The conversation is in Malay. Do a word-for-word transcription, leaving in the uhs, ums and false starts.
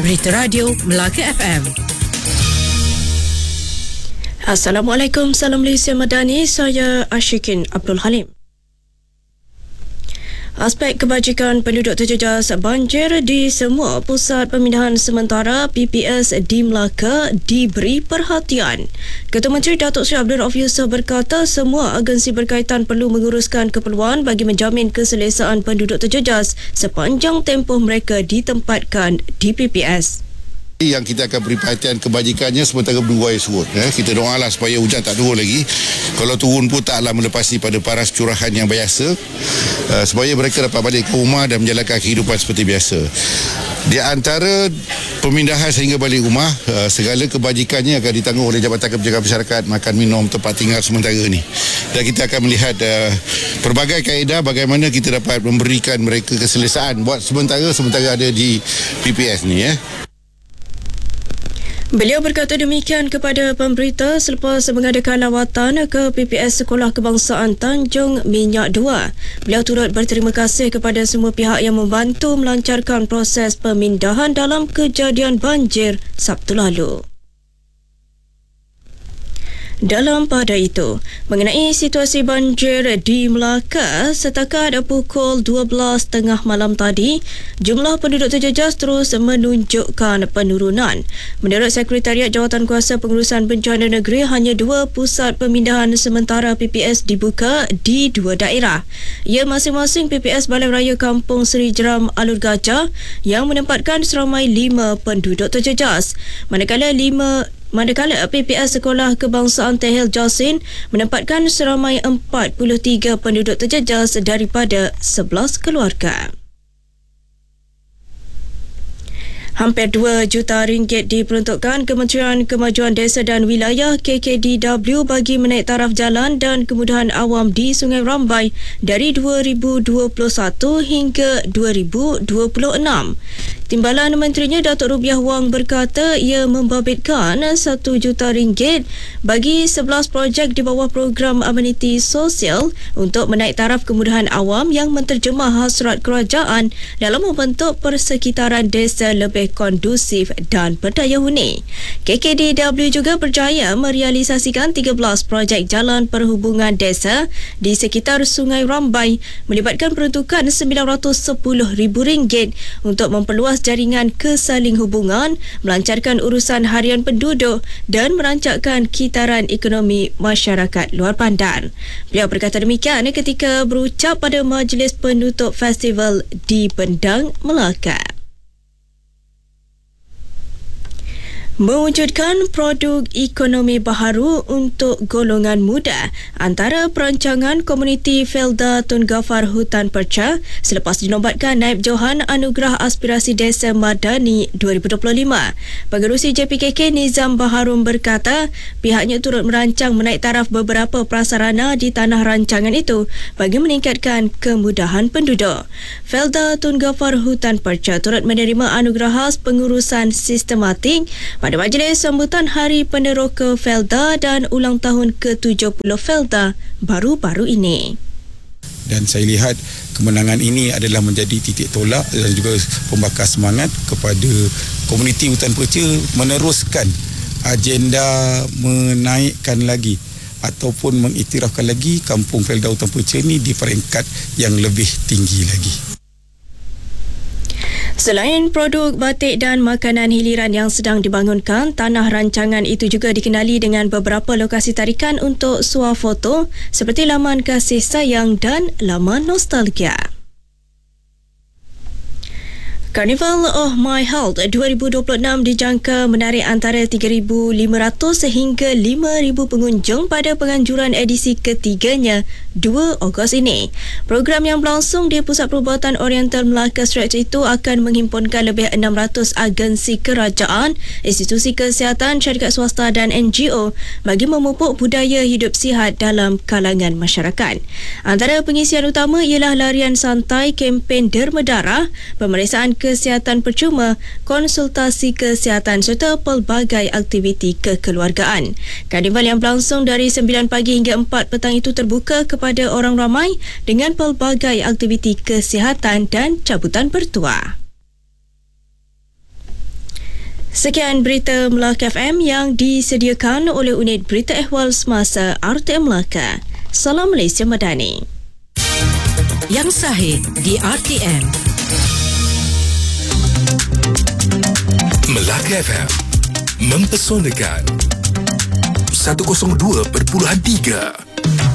Berita Radio Melaka F M. Assalamualaikum, salam Malaysia Madani, saya Ashikin Abdul Halim. Aspek kebajikan penduduk terjejas banjir di semua pusat pemindahan sementara P P S di Melaka diberi perhatian. Ketua Menteri Datuk Seri Abdul Rauf Yusof berkata semua agensi berkaitan perlu menguruskan keperluan bagi menjamin keselesaan penduduk terjejas sepanjang tempoh mereka ditempatkan di P P S. Yang kita akan beri perhatian kebajikannya sementara berdua air surut. Eh, kita doalah supaya hujan tak turun lagi. Kalau turun pun taklah melepasi pada paras curahan yang biasa, uh, supaya mereka dapat balik ke rumah dan menjalankan kehidupan seperti biasa. Di antara pemindahan sehingga balik rumah, uh, segala kebajikannya akan ditanggung oleh Jabatan Kebijakan Masyarakat, makan minum, tempat tinggal sementara ini. Dan kita akan melihat uh, pelbagai kaedah bagaimana kita dapat memberikan mereka keselesaan buat sementara sementara ada di P P S ni. Eh. Beliau berkata demikian kepada pemberita selepas mengadakan lawatan ke P P S Sekolah Kebangsaan Tanjung Minyak dua. Beliau turut berterima kasih kepada semua pihak yang membantu melancarkan proses pemindahan dalam kejadian banjir Sabtu lalu. Dalam pada itu, mengenai situasi banjir di Melaka, setakat pukul dua belas tiga puluh malam tadi, jumlah penduduk terjejas terus menunjukkan penurunan. Menurut Sekretariat Jawatankuasa Pengurusan Bencana Negeri, hanya dua pusat pemindahan sementara P P S dibuka di dua daerah. Ia masing-masing P P S Balai Raya Kampung Seri Jeram Alur Gajah yang menempatkan seramai lima penduduk terjejas. Manakala lima Manakala P P S Sekolah Kebangsaan Tehil Jasin menempatkan seramai empat puluh tiga penduduk terjejas daripada sebelas keluarga. Hampir dua juta ringgit diperuntukkan Kementerian Kemajuan Desa dan Wilayah K K D W bagi menaik taraf jalan dan kemudahan awam di Sungai Rambai dari dua ribu dua puluh satu hingga dua ribu dua puluh enam. Timbalan Menterinya Datuk Rubiah Wang berkata ia membabitkan satu juta ringgit bagi sebelas projek di bawah program ameniti sosial untuk menaik taraf kemudahan awam yang menterjemah hasrat kerajaan dalam membentuk persekitaran desa lebih kondusif dan berdaya huni. K K D W juga berjaya merealisasikan tiga belas projek jalan perhubungan desa di sekitar Sungai Rambai melibatkan peruntukan sembilan ratus sepuluh ribu ringgit untuk memperluas jaringan kesaling hubungan, melancarkan urusan harian penduduk dan merancangkan kitaran ekonomi masyarakat luar bandar. Beliau berkata demikian ketika berucap pada majlis penutup festival di Bendang, Melaka. Mewujudkan produk ekonomi baharu untuk golongan muda antara perancangan komuniti Felda Tun Gafar Hutan Perca selepas dinobatkan Naib Johan Anugerah Aspirasi Desa Madani dua ribu dua puluh lima. Pengerusi J P K K Nizam Baharum berkata pihaknya turut merancang menaik taraf beberapa prasarana di tanah rancangan itu bagi meningkatkan kemudahan penduduk. Felda Tun Gafar Hutan Perca turut menerima anugerah pengurusan sistematik pada majlis sambutan Hari Peneroka Felda dan ulang tahun ke tujuh puluh Felda baru-baru ini. Dan saya lihat kemenangan ini adalah menjadi titik tolak dan juga pembakar semangat kepada komuniti Hutan Perca meneruskan agenda menaikkan lagi ataupun mengiktirafkan lagi Kampung Felda Hutan Perca ini di peringkat yang lebih tinggi lagi. Selain produk batik dan makanan hiliran yang sedang dibangunkan, tanah rancangan itu juga dikenali dengan beberapa lokasi tarikan untuk swafoto seperti laman kasih sayang dan laman nostalgia. Carnival of My Health dua ribu dua puluh enam dijangka menarik antara tiga ribu lima ratus hingga lima ribu pengunjung pada penganjuran edisi ketiganya dua Ogos ini. Program yang berlangsung di Pusat Perubatan Oriental Melaka Stretch itu akan menghimpunkan lebih enam ratus agensi kerajaan, institusi kesihatan, syarikat swasta dan N G O bagi memupuk budaya hidup sihat dalam kalangan masyarakat. Antara pengisian utama ialah larian santai, kempen derma darah, pemeriksaan kesihatan percuma, konsultasi kesihatan serta pelbagai aktiviti kekeluargaan. Karnival yang berlangsung dari sembilan pagi hingga empat petang itu terbuka kepada orang ramai dengan pelbagai aktiviti kesihatan dan cabutan bertuah. Sekian berita Melaka F M yang disediakan oleh unit berita ehwal semasa R T M Melaka. Salam Malaysia Madani. Yang sahih di R T M. Melaka F M mempesonakan seratus dua perpuluhan tiga.